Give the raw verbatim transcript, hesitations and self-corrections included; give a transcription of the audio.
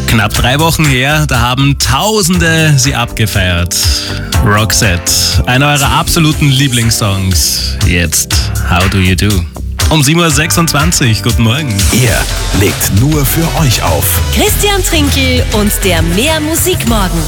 Knapp drei Wochen her, da haben Tausende sie abgefeiert. Roxette, einer eurer absoluten Lieblingssongs. Jetzt, How Do You Do? Um sieben Uhr sechsundzwanzig, guten Morgen. Er legt nur für euch auf. Christian Trinkel und der Mehr Musik Morgen.